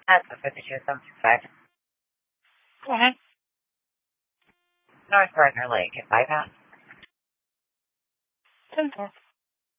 That's a 52725. Go ahead. North Gardner Lake at bypass. 10-4.